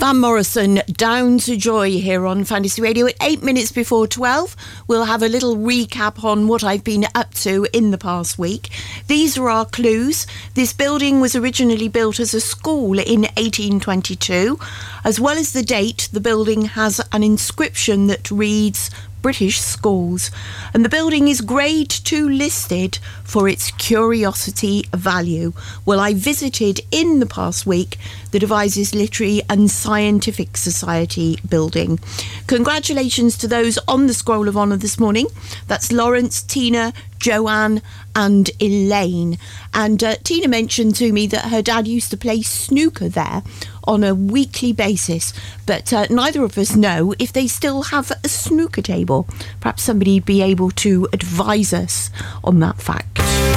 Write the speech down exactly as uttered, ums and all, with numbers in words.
Van Morrison, Down to Joy here on Fantasy Radio at eight minutes before twelve. We'll have a little recap on what I've been up to in the past week. These are our clues. This building was originally built as a school in eighteen twenty-two. As well as the date, the building has an inscription that reads British Schools, and the building is grade two listed for its curiosity value. Well, I visited in the past week the Devizes Literary and Scientific Society building. Congratulations to those on the Scroll of Honour this morning. That's Lawrence, Tina, Joanne and Elaine. And uh, Tina mentioned to me that her dad used to play snooker there on a weekly basis, but uh, neither of us know if they still have a snooker table. Perhaps somebody would be able to advise us on that fact.